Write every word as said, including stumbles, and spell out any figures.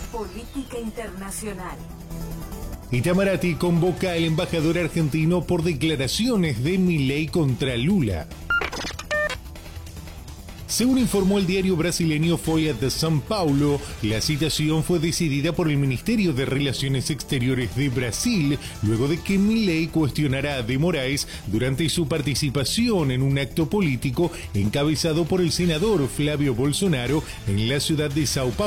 Política internacional. Itamaraty convoca al embajador argentino por declaraciones de Milei contra Lula. Según informó el diario brasileño Folha de São Paulo, la citación fue decidida por el Ministerio de Relaciones Exteriores de Brasil, luego de que Milei cuestionara a de Moraes durante su participación en un acto político encabezado por el senador Flávio Bolsonaro en la ciudad de São Paulo.